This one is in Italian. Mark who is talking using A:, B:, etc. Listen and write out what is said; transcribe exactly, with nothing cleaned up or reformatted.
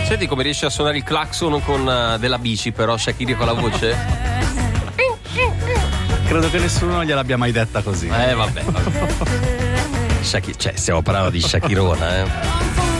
A: Senti come riesce a suonare il clacson con uh, della bici, però Shakira con la voce?
B: Credo che nessuno gliel'abbia mai detta così.
A: Eh vabbè, vabbè. Shakira, cioè stiamo parlando di Shakirona, eh.